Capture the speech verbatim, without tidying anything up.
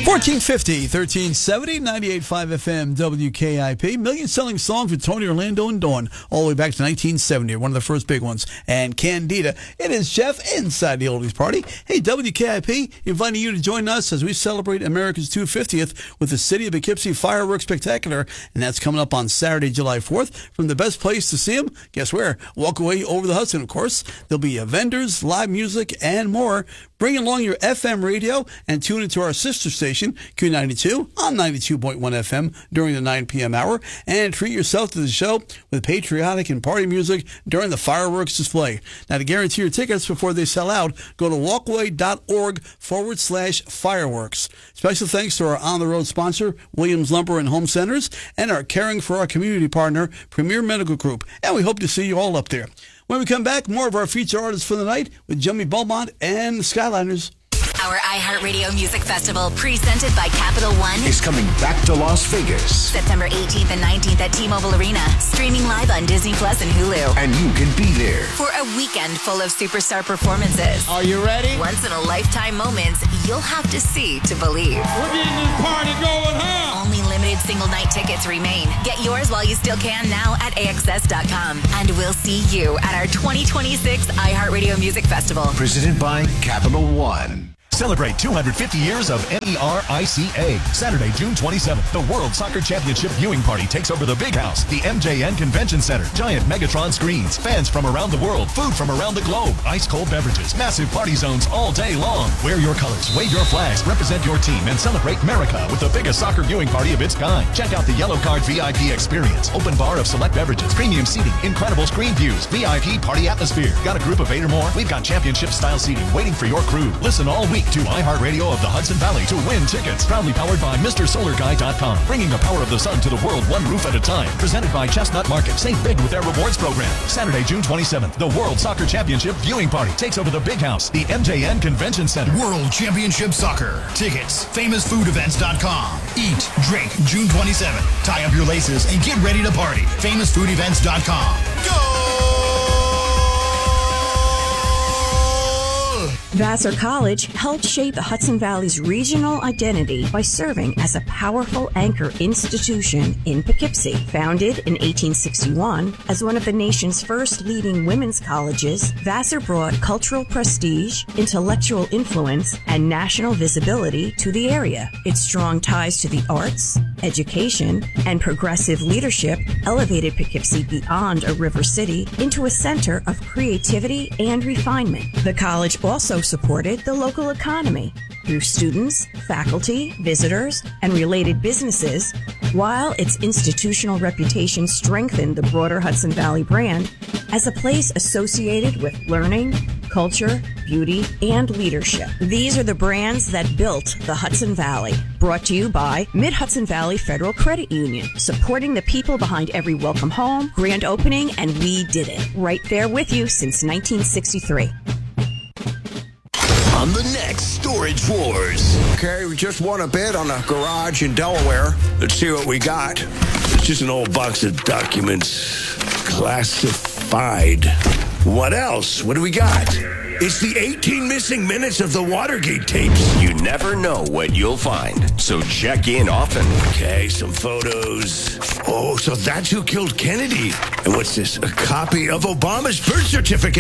fourteen fifty, thirteen seventy, ninety-eight point five F M, W K I P. Million-selling songs with Tony Orlando and Dawn, all the way back to nineteen seventy, one of the first big ones. And Candida, it is Jeff inside the Oldies Party. Hey, W K I P, inviting you to join us as we celebrate America's two hundred fiftieth with the City of Poughkeepsie Fireworks Spectacular, and that's coming up on Saturday, July fourth. From the best place to see them, guess where? Walkaway over the Hudson, of course. There'll be uh, vendors, live music, and more. Bring along your F M radio and tune into our sister station, Q ninety-two, on ninety-two point one F M during the nine p.m. hour, and treat yourself to the show with patriotic and party music during the fireworks display. Now, to guarantee your tickets before they sell out, go to walkaway.org forward slash fireworks. Special thanks to our on-the-road sponsor, Williams Lumber and Home Centers, and our Caring for Our Community partner, Premier Medical Group. And we hope to see you all up there. When we come back, more of our feature artists for the night with Jimmy Beaumont and the Skyliners. Our iHeartRadio Music Festival, presented by Capital One, is coming back to Las Vegas. September eighteenth and nineteenth at T-Mobile Arena. Streaming live on Disney Plus and Hulu. And you can be there for a weekend full of superstar performances. Are you ready? Once-in-a-lifetime moments you'll have to see to believe. We're getting this party going, huh? Only limited single-night tickets remain. Get yours while you still can now at A X S dot com. And we'll see you at our twenty twenty-six iHeartRadio Music Festival. Presented by Capital One. Celebrate two hundred fifty years of N E R I C A. Saturday, June twenty-seventh, the World Soccer Championship viewing party takes over the Big House, the M J N Convention Center. Giant Megatron screens, fans from around the world, food from around the globe, ice-cold beverages, massive party zones all day long. Wear your colors, wave your flags, represent your team, and celebrate America with the biggest soccer viewing party of its kind. Check out the Yellow Card V I P experience, open bar of select beverages, premium seating, incredible screen views, V I P party atmosphere. Got a group of eight or more? We've got championship-style seating waiting for your crew. Listen all week to iHeartRadio of the Hudson Valley to win tickets. Proudly powered by Mister Solar Guy dot com. Bringing the power of the sun to the world one roof at a time. Presented by Chestnut Market. Save big with their rewards program. Saturday, June twenty-seventh, the World Soccer Championship viewing party takes over the Big House, the M J N Convention Center. World Championship Soccer. Tickets, famous food events dot com. Eat, drink, June twenty-seventh. Tie up your laces and get ready to party. famous food events dot com. Go! Vassar College helped shape the Hudson Valley's regional identity by serving as a powerful anchor institution in Poughkeepsie. Founded in eighteen sixty-one as one of the nation's first leading women's colleges, Vassar brought cultural prestige, intellectual influence, and national visibility to the area. Its strong ties to the arts, education, and progressive leadership elevated Poughkeepsie beyond a river city into a center of creativity and refinement. The college also supported the local economy through students, faculty, visitors, and related businesses, while its institutional reputation strengthened the broader Hudson Valley brand as a place associated with learning, culture, beauty, and leadership. These are the brands that built the Hudson Valley. Brought to you by Mid-Hudson Valley Federal Credit Union, supporting the people behind every welcome home, grand opening, and we did it. Right there with you since nineteen sixty-three. On the next Storage Wars. Okay, we just won a bid on a garage in Delaware. Let's see what we got. It's just an old box of documents. Classified. What else? What do we got? It's the eighteen missing minutes of the Watergate tapes. You never know what you'll find, so check in often. Okay, some photos. Oh, so that's who killed Kennedy. And what's this? A copy of Obama's birth certificate.